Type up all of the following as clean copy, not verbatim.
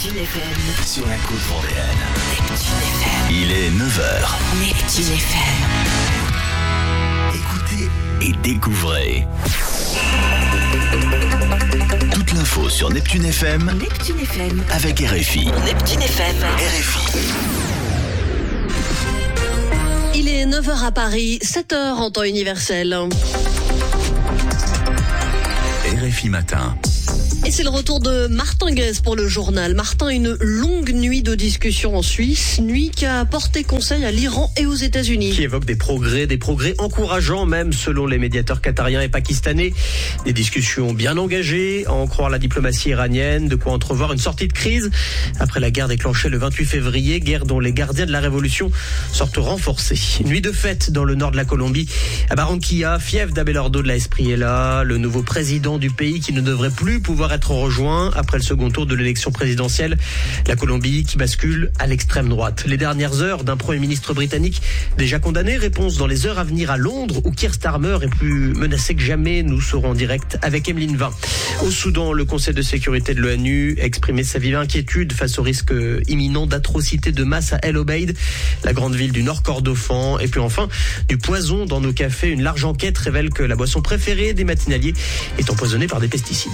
Neptune FM. Sur la côte vendéenne. Neptune FM. Il est 9h. Neptune FM. Écoutez et découvrez. Toute l'info sur Neptune FM. Neptune FM. Avec RFI. Neptune FM. RFI. Il est 9h à Paris, 7h en temps universel. RFI Matin. Et c'est le retour de Martin Guez pour le journal. Martin, une longue nuit de discussion en Suisse, nuit qui a porté conseil à l'Iran et aux États-Unis. Qui évoque des progrès encourageants même selon les médiateurs qatariens et pakistanais. Des discussions bien engagées, à en croire la diplomatie iranienne, de quoi entrevoir une sortie de crise après la guerre déclenchée le 28 février, guerre dont les gardiens de la révolution sortent renforcés. Nuit de fête dans le nord de la Colombie, à Barranquilla, fief d'Abelardo de la Espriella, le nouveau président du pays qui ne devrait plus pouvoir être rejoint après le second tour de l'élection présidentielle. La Colombie qui bascule à l'extrême droite. Les dernières heures d'un Premier ministre britannique déjà condamné. Réponse dans les heures à venir à Londres où Keir Starmer est plus menacé que jamais. Nous serons en direct avec Emeline Vin. Au Soudan, le Conseil de sécurité de l'ONU a exprimé sa vive inquiétude face au risque imminent d'atrocités de masse à El Obeid, la grande ville du Nord Kordofan. Et puis enfin, du poison dans nos cafés. Une large enquête révèle que la boisson préférée des matinaliers est empoisonnée par des pesticides.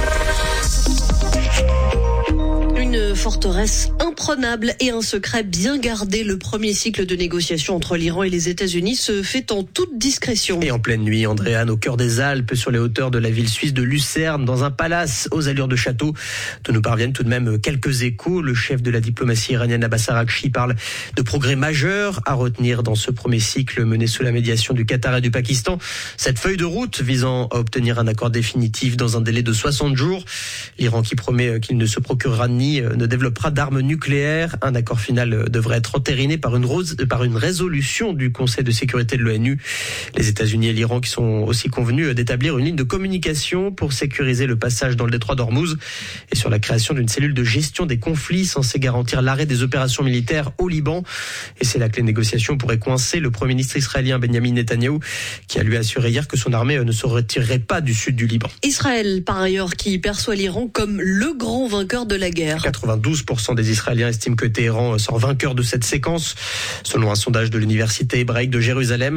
Une forteresse imprenable et un secret bien gardé. Le premier cycle de négociations entre l'Iran et les États-Unis se fait en toute discrétion. Et en pleine nuit, Andréane, au cœur des Alpes, sur les hauteurs de la ville suisse de Lucerne, dans un palace aux allures de château, d'où nous parviennent tout de même quelques échos. Le chef de la diplomatie iranienne, Abbas Araghchi, parle de progrès majeurs à retenir dans ce premier cycle mené sous la médiation du Qatar et du Pakistan. Cette feuille de route visant à obtenir un accord définitif dans un délai de 60 jours. L'Iran qui promet qu'il ne se procurera ne développera d'armes nucléaires. Un accord final devrait être entériné par une résolution du Conseil de sécurité de l'ONU. Les États-Unis et l'Iran qui sont aussi convenus d'établir une ligne de communication pour sécuriser le passage dans le détroit d'Ormuz et sur la création d'une cellule de gestion des conflits censée garantir l'arrêt des opérations militaires au Liban. Et c'est là que les négociations pourraient coincer. Le Premier ministre israélien Benjamin Netanyahou qui a lui assuré hier que son armée ne se retirerait pas du sud du Liban. Israël, par ailleurs, qui perçoit l'Iran comme le grand vainqueur de la guerre. 92% des Israéliens estiment que Téhéran sort vainqueur de cette séquence. Selon un sondage de l'université hébraïque de Jérusalem,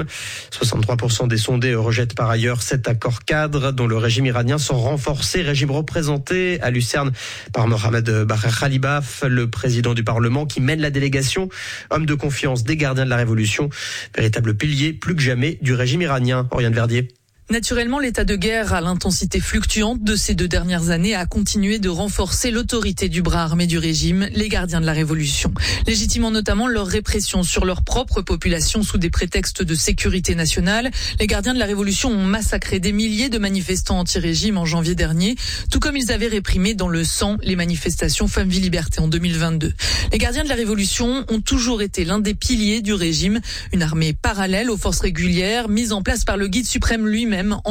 63% des sondés rejettent par ailleurs cet accord cadre dont le régime iranien sent renforcé. Régime représenté à Lucerne par Mohamed Bagher Khalibaf, le président du Parlement qui mène la délégation. Homme de confiance des gardiens de la Révolution, véritable pilier plus que jamais du régime iranien. Oriane Verdier. Naturellement, l'état de guerre à l'intensité fluctuante de ces 2 dernières années a continué de renforcer l'autorité du bras armé du régime, les gardiens de la Révolution, légitimant notamment leur répression sur leur propre population sous des prétextes de sécurité nationale. Les gardiens de la Révolution ont massacré des milliers de manifestants anti-régime en janvier dernier, tout comme ils avaient réprimé dans le sang les manifestations Femmes, Vie, Liberté en 2022. Les gardiens de la Révolution ont toujours été l'un des piliers du régime, une armée parallèle aux forces régulières mise en place par le guide suprême lui-même en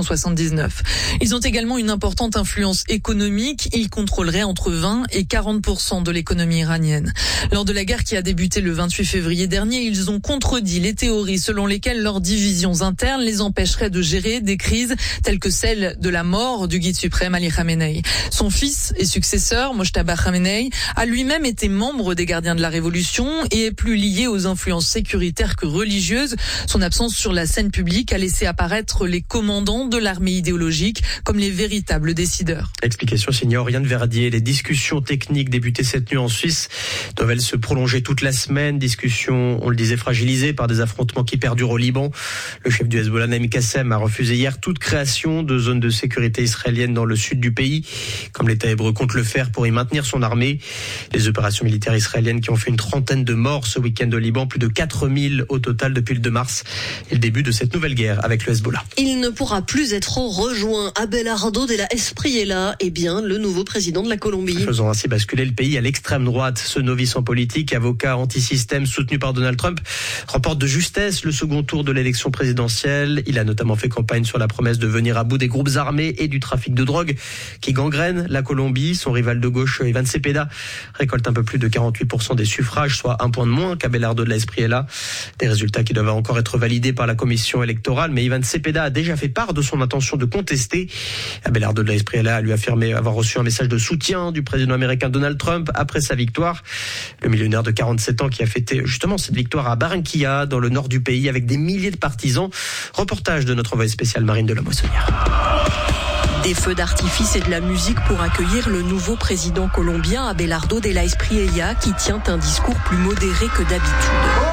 1979. Ils ont également une importante influence économique. Ils contrôleraient entre 20 et 40% de l'économie iranienne. Lors de la guerre qui a débuté le 28 février dernier, ils ont contredit les théories selon lesquelles leurs divisions internes les empêcheraient de gérer des crises telles que celle de la mort du guide suprême Ali Khamenei. Son fils et successeur, Mojtaba Khamenei, a lui-même été membre des gardiens de la Révolution et est plus lié aux influences sécuritaires que religieuses. Son absence sur la scène publique a laissé apparaître les commandants de l'armée idéologique comme les véritables décideurs. Explication signée Oriane Verdier. Les discussions techniques débutées cette nuit en Suisse doivent-elles se prolonger toute la semaine? Discussions, on le disait, fragilisées par des affrontements qui perdurent au Liban. Le chef du Hezbollah, Naim Qassem, a refusé hier toute création de zones de sécurité israélienne dans le sud du pays, comme l'État hébreu compte le faire pour y maintenir son armée. Les opérations militaires israéliennes qui ont fait une trentaine de morts ce week-end au Liban, plus de 4000 au total depuis le 2 mars, et le début de cette nouvelle guerre avec le Hezbollah. Il ne pourra plus être rejoint. Abelardo de la Espriella est bien le nouveau président de la Colombie. Faisant ainsi basculer le pays à l'extrême droite. Ce novice en politique, avocat anti-système soutenu par Donald Trump, remporte de justesse le second tour de l'élection présidentielle. Il a notamment fait campagne sur la promesse de venir à bout des groupes armés et du trafic de drogue qui gangrène la Colombie. Son rival de gauche, Ivan Cepeda, récolte un peu plus de 48% des suffrages, soit un point de moins qu'Abelardo de la Espriella. Des résultats qui doivent encore être validés par la commission électorale. Mais Ivan Cepeda a a déjà fait part de son intention de contester. Abelardo de la Espriella lui a affirmé avoir reçu un message de soutien du président américain Donald Trump après sa victoire. Le millionnaire de 47 ans qui a fêté justement cette victoire à Barranquilla, dans le nord du pays, avec des milliers de partisans. Reportage de notre envoyée spéciale Marine de la Moissonnière. Des feux d'artifice et de la musique pour accueillir le nouveau président colombien Abelardo de la Espriella, qui tient un discours plus modéré que d'habitude.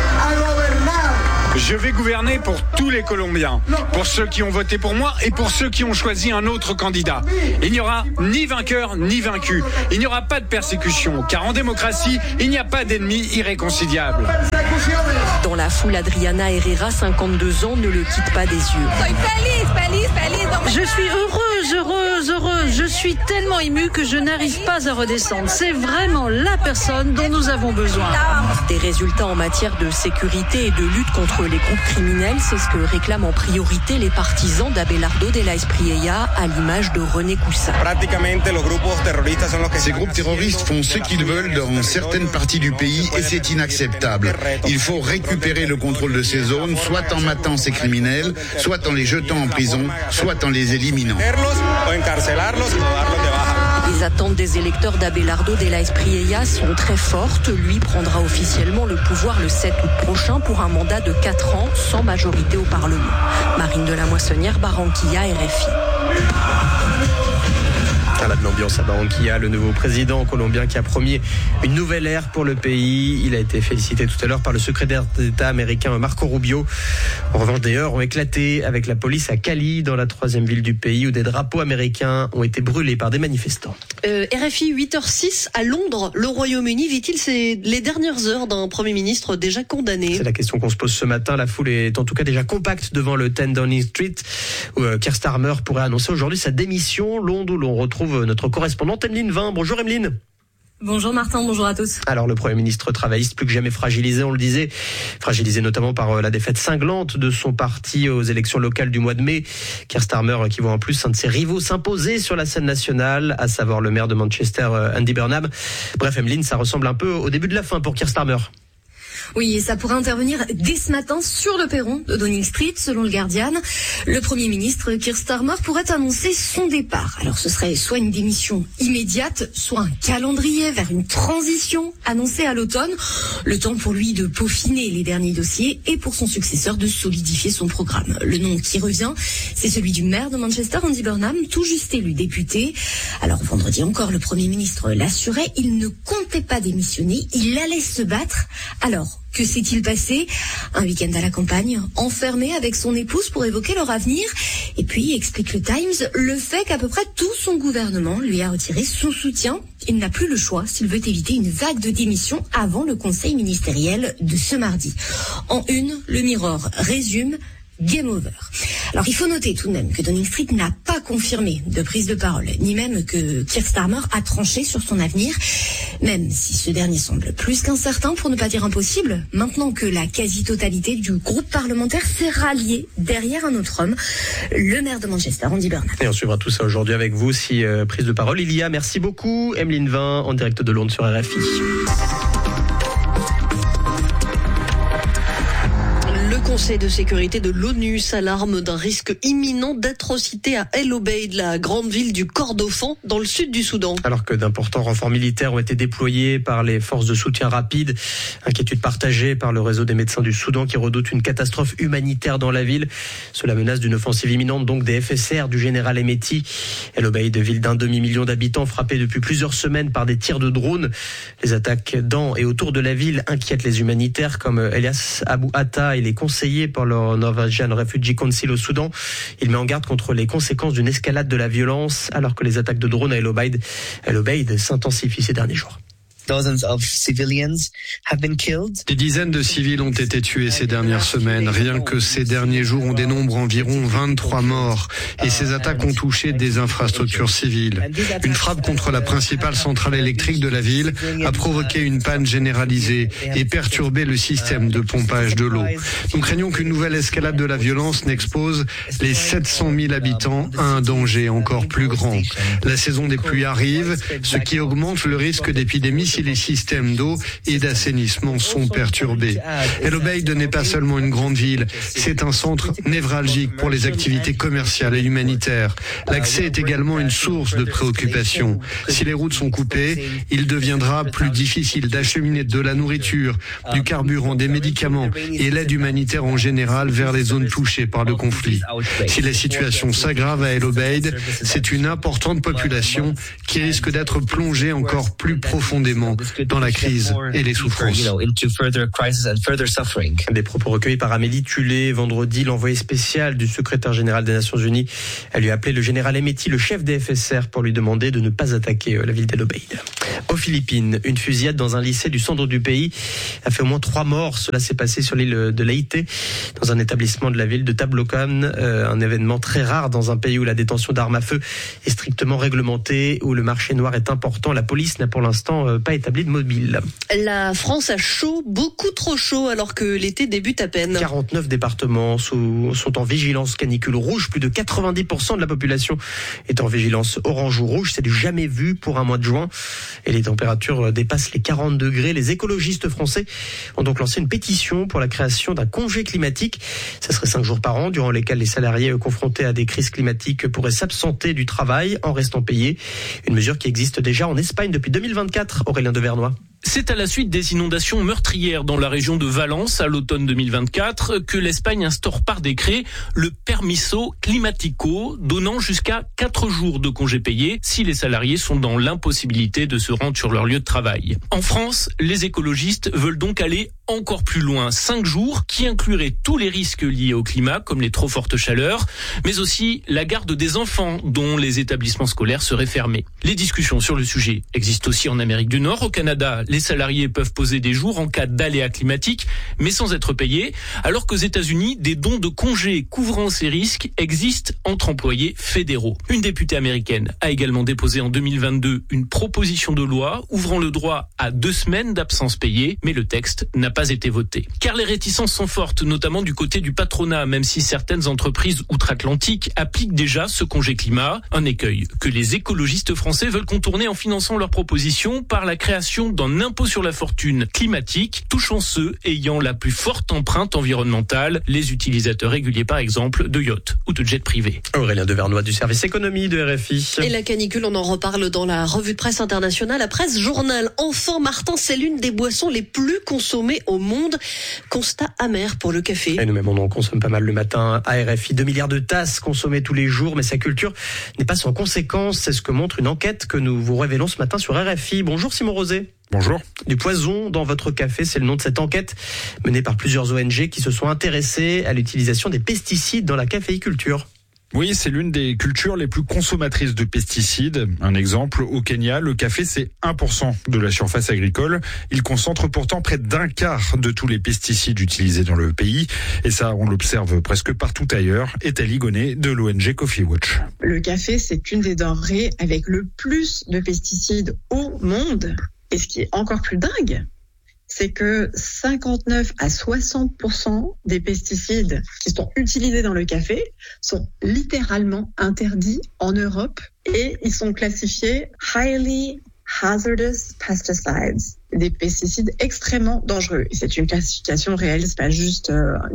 Je vais gouverner pour tous les Colombiens, pour ceux qui ont voté pour moi et pour ceux qui ont choisi un autre candidat. Il n'y aura ni vainqueur ni vaincu. Il n'y aura pas de persécution, car en démocratie, il n'y a pas d'ennemis irréconciliables. Dans la foule, Adriana Herrera, 52 ans, ne le quitte pas des yeux. Je suis heureuse. Je suis tellement émue que je n'arrive pas à redescendre. C'est vraiment la personne dont nous avons besoin. Des résultats en matière de sécurité et de lutte contre les groupes criminels, c'est ce que réclament en priorité les partisans d'Abelardo de la Espriella, à l'image de René Coussa. Ces groupes terroristes font ce qu'ils veulent dans certaines parties du pays et c'est inacceptable. Il faut récupérer le contrôle de ces zones, soit en matant ces criminels, soit en les jetant en prison, soit en les éliminant. Les attentes des électeurs d'Abelardo de la Espriella sont très fortes. Lui prendra officiellement le pouvoir le 7 août prochain pour un mandat de 4 ans sans majorité au Parlement. Marine de la Moissonnière, Barranquilla, RFI. Voilà de l'ambiance à Barranquilla, le nouveau président colombien qui a promis une nouvelle ère pour le pays. Il a été félicité tout à l'heure par le secrétaire d'État américain Marco Rubio. En revanche, des heurts ont éclaté avec la police à Cali, dans la 3e ville du pays, où des drapeaux américains ont été brûlés par des manifestants. RFI 8h06 à Londres. Le Royaume-Uni vit-il les dernières heures d'un Premier ministre déjà condamné? C'est la question qu'on se pose ce matin. La foule est en tout cas déjà compacte devant le 10 Downing Street, où Keir Starmer pourrait annoncer aujourd'hui sa démission. Londres, où l'on retrouve notre correspondante Emeline Vin. Bonjour Emeline. Bonjour Martin, bonjour à tous. Alors le Premier ministre travailliste plus que jamais fragilisé, on le disait, fragilisé notamment par la défaite cinglante de son parti aux élections locales du mois de mai. Keir Starmer qui voit en plus un de ses rivaux s'imposer sur la scène nationale, à savoir le maire de Manchester, Andy Burnham. Bref Emeline, ça ressemble un peu au début de la fin pour Keir Starmer. Oui, et ça pourrait intervenir dès ce matin sur le perron de Downing Street, selon le Guardian. Le Premier ministre Keir Starmer pourrait annoncer son départ. Alors ce serait soit une démission immédiate, soit un calendrier vers une transition annoncée à l'automne. Le temps pour lui de peaufiner les derniers dossiers et pour son successeur de solidifier son programme. Le nom qui revient, c'est celui du maire de Manchester, Andy Burnham, tout juste élu député. Alors vendredi encore, le Premier ministre l'assurait, il ne comptait pas démissionner, il allait se battre. Alors, que s'est-il passé? Un week-end à la campagne, enfermé avec son épouse pour évoquer leur avenir. Et puis, explique le Times, le fait qu'à peu près tout son gouvernement lui a retiré son soutien. Il n'a plus le choix s'il veut éviter une vague de démission avant le conseil ministériel de ce mardi. En une, le Mirror résume: game over. Alors il faut noter tout de même que Downing Street n'a pas confirmé de prise de parole, ni même que Keir Starmer a tranché sur son avenir, même si ce dernier semble plus qu'incertain, pour ne pas dire impossible, maintenant que la quasi-totalité du groupe parlementaire s'est ralliée derrière un autre homme, le maire de Manchester, Andy Burnham. Et on suivra tout ça aujourd'hui avec vous, si prise de parole il y a. Merci beaucoup Emeline Vin, en direct de Londres sur RFI. Le Conseil de sécurité de l'ONU s'alarme d'un risque imminent d'atrocité à El Obeid, la grande ville du Kordofan, dans le sud du Soudan. Alors que d'importants renforts militaires ont été déployés par les forces de soutien rapide, inquiétude partagée par le réseau des médecins du Soudan qui redoute une catastrophe humanitaire dans la ville. Cela menace d'une offensive imminente donc des FSR du général Hemeti. El Obeid, ville d'un demi-million d'habitants, frappée depuis plusieurs semaines par des tirs de drones. Les attaques dans et autour de la ville inquiètent les humanitaires comme Elias Abou Atta et les conseillers par le Norwegian Refugee Council au Soudan. Il met en garde contre les conséquences d'une escalade de la violence alors que les attaques de drones à El Obeid s'intensifient ces derniers jours. Des dizaines de civils ont été tués ces dernières semaines. Rien que ces derniers jours, on dénombre environ 23 morts. Et ces attaques ont touché des infrastructures civiles. Une frappe contre la principale centrale électrique de la ville a provoqué une panne généralisée et perturbé le système de pompage de l'eau. Nous craignons qu'une nouvelle escalade de la violence n'expose les 700 000 habitants à un danger encore plus grand. La saison des pluies arrive, ce qui augmente le risque d'épidémie si les systèmes d'eau et d'assainissement sont perturbés. El Obeid n'est pas seulement une grande ville, c'est un centre névralgique pour les activités commerciales et humanitaires. L'accès est également une source de préoccupation. Si les routes sont coupées, il deviendra plus difficile d'acheminer de la nourriture, du carburant, des médicaments et l'aide humanitaire en général vers les zones touchées par le conflit. Si la situation s'aggrave à El Obeid, c'est une importante population qui risque d'être plongée encore plus profondément dans la crise et les souffrances. Des propos recueillis par Amélie Tulé. Vendredi, l'envoyé spécial du secrétaire général des Nations Unies a lui appelé le général Hemeti, le chef des FSR, pour lui demander de ne pas attaquer la ville d'El Obeid. Aux Philippines, une fusillade dans un lycée du centre du pays a fait au moins 3 morts. Cela s'est passé sur l'île de Leyte, dans un établissement de la ville de Tablocan, un événement très rare dans un pays où la détention d'armes à feu est strictement réglementée, où le marché noir est important. La police n'a pour l'instant pas établi de mobile. La France a chaud, beaucoup trop chaud, alors que l'été débute à peine. 49 départements sont en vigilance canicule rouge. Plus de 90% de la population est en vigilance orange ou rouge. C'est du jamais vu pour un mois de juin. Et les températures dépassent les 40 degrés. Les écologistes français ont donc lancé une pétition pour la création d'un congé climatique. Ça serait 5 jours par an, durant lesquels les salariés confrontés à des crises climatiques pourraient s'absenter du travail en restant payés. Une mesure qui existe déjà en Espagne depuis 2024. Aurélien Devernois. C'est à la suite des inondations meurtrières dans la région de Valence à l'automne 2024 que l'Espagne instaure par décret le permiso climatico, donnant jusqu'à 4 jours de congés payés si les salariés sont dans l'impossibilité de se rendre sur leur lieu de travail. En France, les écologistes veulent donc aller encore plus loin. 5 jours qui incluraient tous les risques liés au climat, comme les trop fortes chaleurs, mais aussi la garde des enfants dont les établissements scolaires seraient fermés. Les discussions sur le sujet existent aussi en Amérique du Nord. Au Canada, les salariés peuvent poser des jours en cas d'aléas climatiques, mais sans être payés, alors qu'aux États-Unis, des dons de congés couvrant ces risques existent entre employés fédéraux. Une députée américaine a également déposé en 2022 une proposition de loi ouvrant le droit à 2 semaines d'absence payée, mais le texte n'a pas été voté. Car les réticences sont fortes, notamment du côté du patronat, même si certaines entreprises outre-Atlantique appliquent déjà ce congé climat, un écueil que les écologistes français veulent contourner en finançant leur proposition par la création d'un impôt sur la fortune climatique touchant ceux ayant la plus forte empreinte environnementale, les utilisateurs réguliers par exemple de yachts ou de jets privés. Aurélien Devernois du service économie de RFI. Et la canicule, on en reparle dans la revue de presse internationale, la presse journal. Enfin, Martin, c'est l'une des boissons les plus consommées au monde. Constat amer pour le café. Et nous-mêmes, on en consomme pas mal le matin à RFI. 2 milliards de tasses consommées tous les jours, mais sa culture n'est pas sans conséquences. C'est ce que montre une enquête que nous vous révélons ce matin sur RFI. Bonjour Simon Rosé. Bonjour. Du poison dans votre café, c'est le nom de cette enquête menée par plusieurs ONG qui se sont intéressées à l'utilisation des pesticides dans la caféiculture. Oui, c'est l'une des cultures les plus consommatrices de pesticides. Un exemple, au Kenya, le café, c'est 1% de la surface agricole. Il concentre pourtant près d'un quart de tous les pesticides utilisés dans le pays. Et ça, on l'observe presque partout ailleurs. Ethalie Gonnet de l'ONG Coffee Watch. Le café, c'est une des denrées avec le plus de pesticides au monde. Et ce qui est encore plus dingue, c'est que 59 à 60% des pesticides qui sont utilisés dans le café sont littéralement interdits en Europe et ils sont classifiés highly hazardous pesticides, des pesticides extrêmement dangereux. Et c'est une classification réelle, c'est pas juste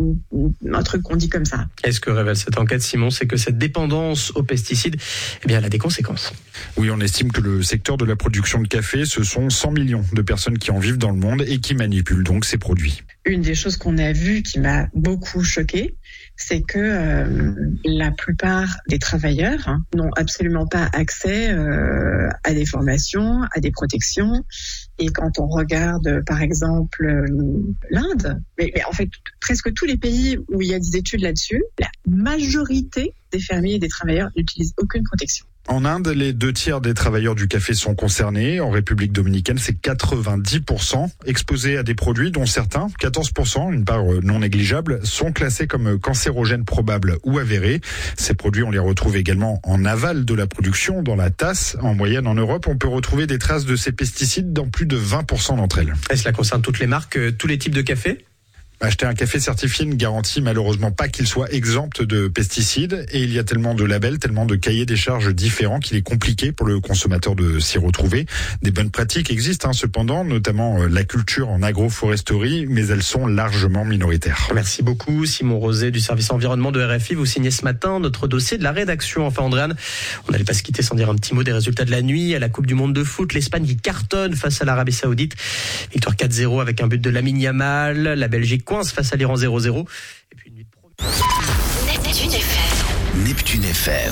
un truc qu'on dit comme ça. Et ce que révèle cette enquête, Simon, c'est que cette dépendance aux pesticides, eh bien, elle a des conséquences. Oui, on estime que le secteur de la production de café, ce sont 100 millions de personnes qui en vivent dans le monde et qui manipulent donc ces produits. Une des choses qu'on a vues qui m'a beaucoup choquée, c'est que la plupart des travailleurs n'ont absolument pas accès à des formations, à des protections. Et quand on regarde, par exemple, l'Inde, mais en fait, presque tous les pays où il y a des études là-dessus, la majorité des fermiers et des travailleurs n'utilisent aucune protection. En Inde, les 2/3 des travailleurs du café sont concernés. En République dominicaine, c'est 90% exposés à des produits dont certains, 14%, une part non négligeable, sont classés comme cancérogènes probables ou avérés. Ces produits, on les retrouve également en aval de la production, dans la tasse. En moyenne, en Europe, on peut retrouver des traces de ces pesticides dans plus de 20% d'entre elles. Et cela concerne toutes les marques, tous les types de café ? Acheter un café certifié ne garantit malheureusement pas qu'il soit exempt de pesticides et il y a tellement de labels, tellement de cahiers des charges différents qu'il est compliqué pour le consommateur de s'y retrouver. Des bonnes pratiques existent cependant, notamment la culture en agroforesterie, mais elles sont largement minoritaires. Merci beaucoup Simon Rosé du service environnement de RFI. Vous signez ce matin notre dossier de la rédaction. Enfin Andréane, on n'allait pas se quitter sans dire un petit mot des résultats de la nuit à la Coupe du Monde de foot. L'Espagne qui cartonne face à l'Arabie Saoudite. Victoire 4-0 avec un but de Lamine Yamal. La Belgique coince face à l'Iran 0-0. Et puis une nuit de Neptune FM. Neptune FM.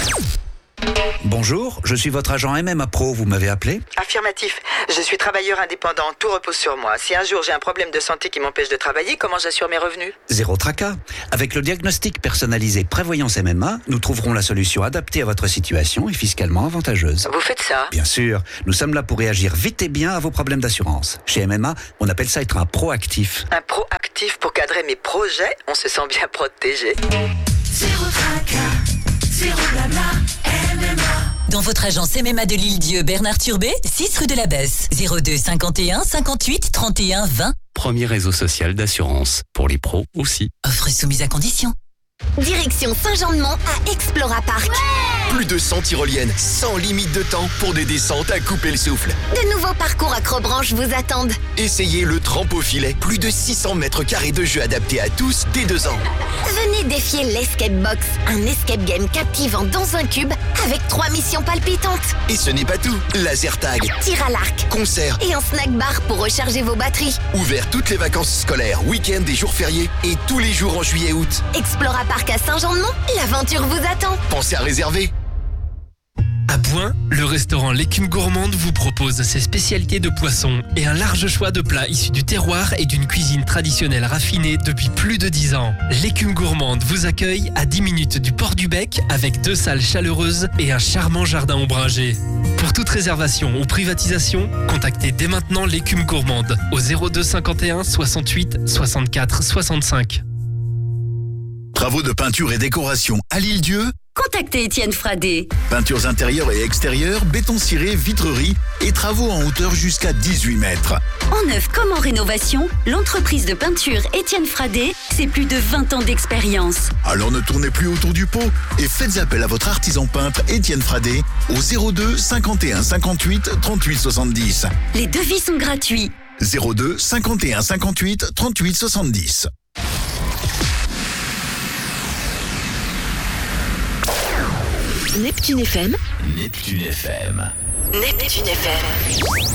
Bonjour, je suis votre agent MMA Pro, vous m'avez appelé ? Affirmatif, je suis travailleur indépendant, tout repose sur moi. Si un jour j'ai un problème de santé qui m'empêche de travailler, comment j'assure mes revenus ? Zéro tracas. Avec le diagnostic personnalisé Prévoyance MMA, nous trouverons la solution adaptée à votre situation et fiscalement avantageuse. Vous faites ça ? Bien sûr, nous sommes là pour réagir vite et bien à vos problèmes d'assurance. Chez MMA, on appelle ça être un proactif. Un proactif pour cadrer mes projets, on se sent bien protégé. Zéro tracas, zéro blabla, MMA. Dans votre agence MMA de l'Île-Dieu, Bernard Turbet, 6 rue de la Besse, 02 51 58 31 20. Premier réseau social d'assurance. Pour les pros aussi. Offre soumise à condition. Direction Saint-Jean-de-Mont à Explora Park. Plus de 100 tyroliennes, sans limite de temps pour des descentes à couper le souffle. De nouveaux parcours accrobranche vous attendent. Essayez le trampofilet, plus de 600 mètres carrés de jeux adaptés à tous dès 2 ans. Venez défier l'Escape Box, un escape game captivant dans un cube avec 3 missions palpitantes. Et ce n'est pas tout, laser tag, tir à l'arc, concert et un snack bar pour recharger vos batteries. Ouvert toutes les vacances scolaires, week-ends et jours fériés et tous les jours en juillet-août. Explora Park à Saint-Jean-de-Mont, l'aventure vous attend. Pensez à réserver. À Bouin, le restaurant L'écume gourmande vous propose ses spécialités de poisson et un large choix de plats issus du terroir et d'une cuisine traditionnelle raffinée depuis plus de 10 ans. L'écume gourmande vous accueille à 10 minutes du port du Bec avec 2 salles chaleureuses et un charmant jardin ombragé. Pour toute réservation ou privatisation, contactez dès maintenant L'écume gourmande au 02 51 68 64 65. Travaux de peinture et décoration à l'Île-Dieu. Contactez Étienne Fradé. Peintures intérieures et extérieures, béton ciré, vitrerie et travaux en hauteur jusqu'à 18 mètres. En neuf comme en rénovation, l'entreprise de peinture Étienne Fradé, c'est plus de 20 ans d'expérience. Alors ne tournez plus autour du pot et faites appel à votre artisan peintre Étienne Fradé au 02 51 58 38 70. Les devis sont gratuits. 02 51 58 38 70. Neptune FM. Neptune FM. Neptune FM.